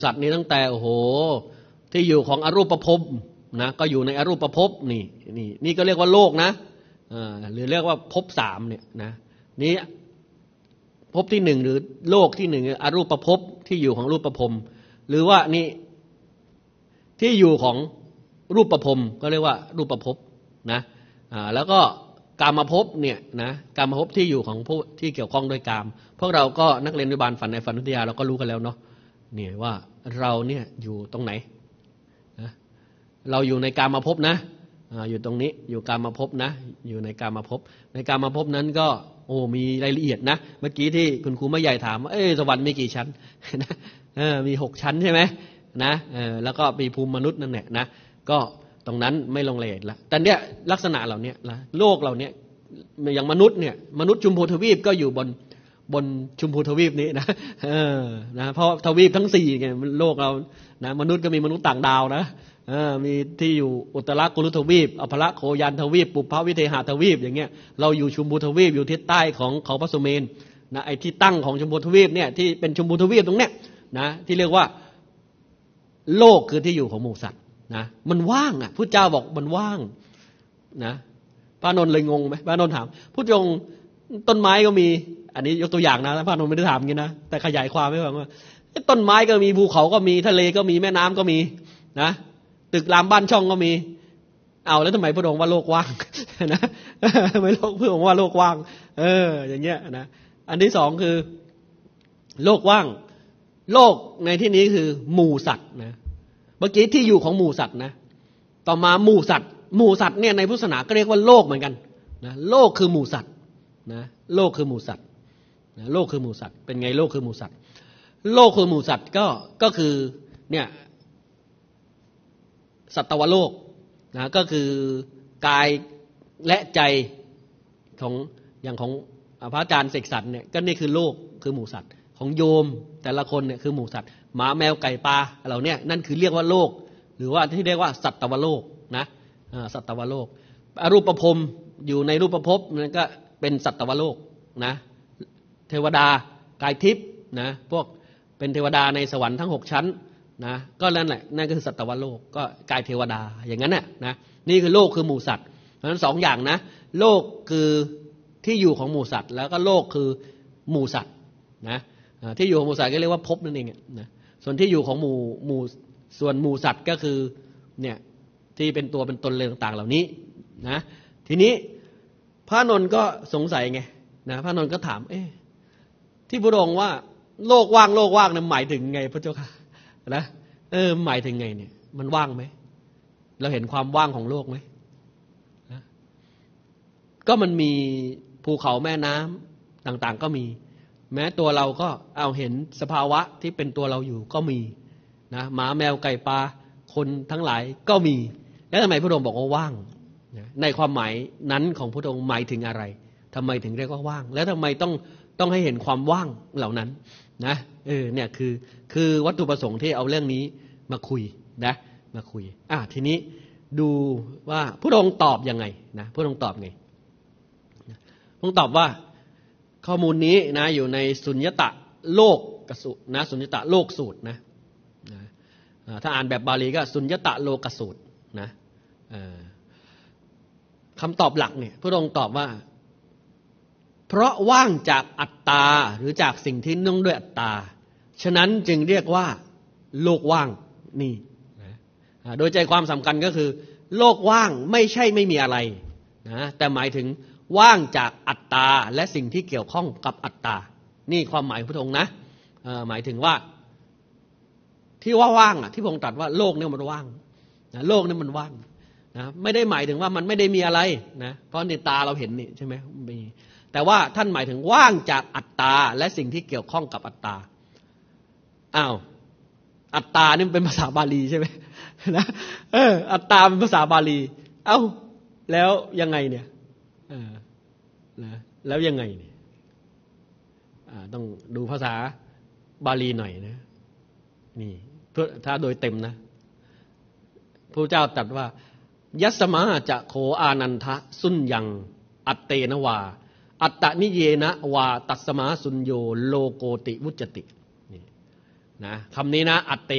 สัตว์นี้ตั้งแต่โอ้โหที่อยู่ของอรูปภพนะก็อยู่ในอรูปภพนี่ก็เรียกว่าโลกนะหรือเรียกว่าภพสามเนี่ยนะนี้ภพที่หนึ่งหรือโลกที่หนึ่งอรูปภพที่อยู่ของรูปภพหรือว่านี่ที่อยู่ของรูปภพก็เรียกว่ารูปภพนะแล้วก็กามภพเนี่ยนะกามภพที่อยู่ของผู้ที่เกี่ยวข้องด้วยกามพวกเราก็นักเรียนอนุบาลฝันในฝันวิทยาเราก็รู้กันแล้วเนาะเนี่ยว่าเราเนี่ยอยู่ตรงไหนนะเราอยู่ในกามภพนะอยู่ตรงนี้อยู่กามภพนะอยู่ในกามภพในกามภพนั้นก็มีรายละเอียดนะเมื่อกี้ที่คุณครูแม่ใหญ่ถามว่าสวรรค์มีกี่ชั้นนะมี6ชั้นใช่ไหมนะแล้วก็มีภูมิมนุษย์นั่นแหละนะก็ตรงนั้นไม่ลงรายละเอียดละแต่เนี่ยลักษณะเหล่านี้ละโลกเหล่านี้อย่างมนุษย์เนี่ยมนุษย์ชมพูทวีปก็อยู่บนชมพูทวีปนี้นะนะเพราะทวีปทั้ง4ไงโลกเรานะมนุษย์ก็มีมนุษย์ต่างดาวนะมีที่อยู่อุตรกุลทวีปอภรโคยันทวีปปุพพวิเทหทวีปอย่างเงี้ยเราอยู่ชมพูทวีปอยู่ทิศใต้ของเขาพระสุเมนนะไอ้ที่ตั้งของชมพูทวีปเนี่ยที่เป็นชมพูทวีปตรงเนี้ยนะที่เรียกว่าโลกคือที่อยู่ของหมู่สัตว์นะมันว่างพุทธเจ้าบอกมันว่างนะพระนนท์เลยงงไหมพระนนท์ถามพุทธองค์ต้นไม้ก็มีอันนี้ยกตัวอย่างนะพระนนท์ไม่ได้ถามอย่างนี้นะแต่ขยายความให้ฟังว่าต้นไม้ก็มีภูเขาก็มีทะเลก็มีแม่น้ำก็มีนะตึกรามบ้านช่องก็มีเอาแล้วทำไมพระองค์ว่าโลกว่างนะทำไมพระองค์ว่าโลกว่างอย่างเงี้ยนะอันที่สองคือโลกว่างโลกในที่นี้คือหมู่สัตว์นะเมื่อกี้ที่อยู่ของหมู่สัตว์นะต่อมาหมู่สัตว์เนี่ยในพุทธศาสนาก็เรียกว่าโลกเหมือนกันนะโลกคือหมู่สัตว์นะโลกคือหมู่สัตว์นะโลกคือหมู่สัตว์เป็นไงโลกคือหมู่สัตว์โลกคือหมู่สัตว์ก็คือเนี่ยสัตวโลกนะก็คือกายและใจของอย่างของพระอาจารย์เสกสรรเนี่ยก็นี่คือโลกคือหมู่สัตว์ของโยมแต่ละคนเนี่ยคือหมู่สัตว์หมาแมวไก่ปลาเหล่านี้นั่นคือเรียกว่าโลกหรือว่าที่เรียกว่าสัตวโลกนะสัตวโลกอรูปภพอยู่ในรูปภพนั่นก็เป็นสัตวโลกนะเทวดากายทิพย์นะพวกเป็นเทวดาในสวรรค์ทั้ง6ชั้นนะก็นั่นแหละนั่นก็คือสัตวโลกก็กายเทวดาอย่างนั้นน่ะนะนี่คือโลกคือหมู่สัตว์เพราะฉะนั้น2อย่างนะโลกคือที่อยู่ของหมู่สัตว์แล้วก็โลกคือหมู่สัตว์นะที่อยู่ของหมู่สัตว์ก็เรียกว่าภพนั่นเองนะส่วนที่อยู่ของหมู่ส่วนหมู่สัตว์ก็คือเนี่ยที่เป็นตัวเป็นตนเลยต่างๆเหล่านี้นะทีนี้พระนนท์ก็สงสัยไงนะพระนนท์ก็ถามที่พระองค์ว่าโลกว่างนั้นหมายถึงไงพระเจ้าค่ะนะหมายถึงไงเนี่ยมันว่างไหมเราเห็นความว่างของโลกไหมนะก็มันมีภูเขาแม่น้ำต่างๆก็มีแม้ตัวเราก็เอาเห็นสภาวะที่เป็นตัวเราอยู่ก็มีนะหมาแมวไก่ปลาคนทั้งหลายก็มีแล้วทำไมพระองค์บอกว่าว่างในความหมายนั้นของพระองค์หมายถึงอะไรทำไมถึงเรียกว่าว่างแล้วทำไมต้องให้เห็นความว่างเหล่านั้นนะเนี่ยคือวัตถุประสงค์ที่เอาเรื่องนี้มาคุยนะมาคุยทีนี้ดูว่าพระองค์ตอบยังไงนะพระองค์ตอบไงพระองค์ตอบว่าข้อมูลนี้นะอยู่ในสุญญตะโลกกสูตรนะสุญญตะโลกสูตรนะถ้าอ่านแบบบาลีก็สุญญตะโลกสูตรนะคำตอบหลักเนี่ยพระองค์ตอบว่าเพราะว่างจากอัตตาหรือจากสิ่งที่นุ่งด้วยอัตตาฉะนั้นจึงเรียกว่าโลกว่างนี่โดยใจความสำคัญก็คือโลกว่างไม่ใช่ไม่มีอะไรนะแต่หมายถึงว่างจากอัตตาและสิ่งที่เกี่ยวข้องกับอัตตานี่ความหมายของพระองค์นะหมายถึงว่าที่ว่าว่างที่พระองค์ตรัสว่าโลกเนี่ยมันว่างนะโลกเนี่ยมันว่างนะไม่ได้หมายถึงว่ามันไม่ได้มีอะไรนะเพราะในตาเราเห็นนี่ใช่ไหมมีแต่ว่าท่านหมายถึงว่างจากอัตตาและสิ่งที่เกี่ยวข้องกับอัตตาอัตตานี่เป็นภาษาบาลีใช่ไหมนะอัตตาเป็นภาษาบาลีแล้วยังไงเนี่ยนะแล้วยังไงเนี่ยต้องดูภาษาบาลีหน่อยนะนี่ถ้าโดยเต็มนะพระเจ้าตรัสว่ายัสมาจะโขอานันทะสุญญังอัตเตนวาอัตตนิเยนะวาตัสมาสุญโยโลโกติวุจตินี่นะคำนี้นะอัตเต